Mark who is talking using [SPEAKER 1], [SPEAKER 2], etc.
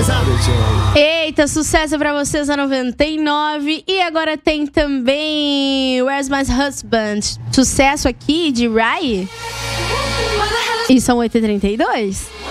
[SPEAKER 1] Eita, sucesso pra vocês a 99. E agora tem também Where's My Husband? Sucesso aqui de Rai. E são 8h32.